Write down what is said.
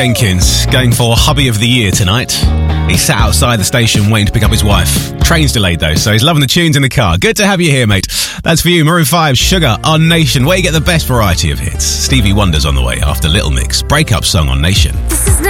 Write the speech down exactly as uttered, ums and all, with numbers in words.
Jenkins going for Hubby of the Year tonight. He sat outside the station waiting to pick up his wife. Train's delayed though, so he's loving the tunes in the car. Good to have you here, mate. That's for you, Maroon five, Sugar on Nation, where you get the best variety of hits. Stevie Wonder's on the way after Little Mix. Breakup song on Nation. This is